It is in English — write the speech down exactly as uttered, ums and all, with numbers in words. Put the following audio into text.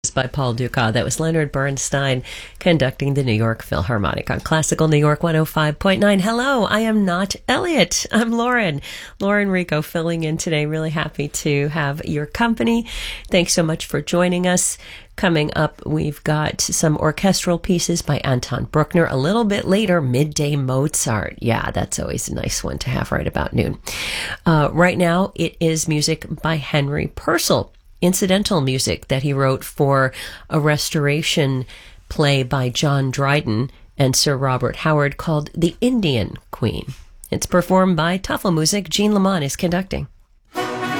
By Paul Dukas. That was Leonard Bernstein conducting the New York Philharmonic on Classical New York one oh five point nine. Hello, I am not Elliot. I'm Lauren. Lauren Rico filling in today. Really happy to have your company. Thanks so much for joining us. Coming up, we've got some orchestral pieces by Anton Bruckner. A little bit later, Midday Mozart. Yeah, that's always a nice one to have right about noon. Uh, right now, it is music by Henry Purcell. Incidental music that he wrote for a restoration play by John Dryden and Sir Robert Howard called The Indian Queen. It's performed by Tafelmusik. Jean Lamont is conducting.